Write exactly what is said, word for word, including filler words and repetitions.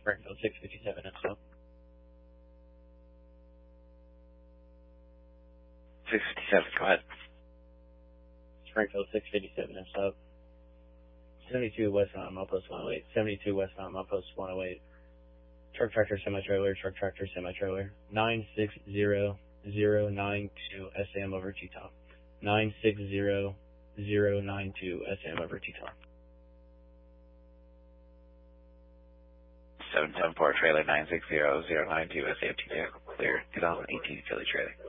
Springfield six fifty-seven, S O. six fifty-seven, go ahead. Springfield six fifty-seven, S O. seventy-two westbound, outpost one oh eight. seventy-two westbound, outpost one oh eight. Truck tractor semi-trailer, truck tractor semi-trailer. nine six zero zero nine two S A M over Teton. nine six zero zero nine two S A M over Teton. seven seven four trailer nine six zero zero nine two S A M T vehicle clear. two thousand eighteen Philly trailer.